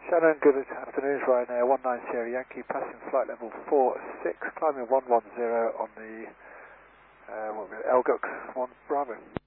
Shannon, good afternoon, Ryanair 19 Sierra Yankee, passing flight level 46, climbing 110 on the Elguk 1 Bravo.